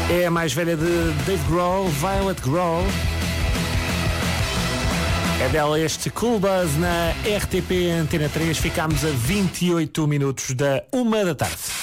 É a mais velha de Dave Grohl, Violet Grohl. É dela este Cool Buzz na RTP Antena 3. Ficámos a 28 minutos da 1 da tarde.